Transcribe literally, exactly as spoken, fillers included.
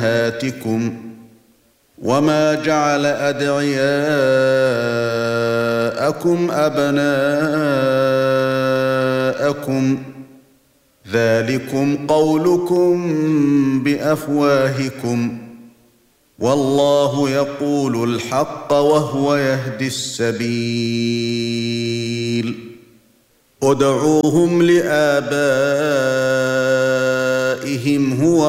أمهاتكم وما جعل أدعياءكم أبناءكم ذلكم قولكم بأفواهكم والله يقول الحق وهو يهدي السبيل ادعوهم لآبائهم هو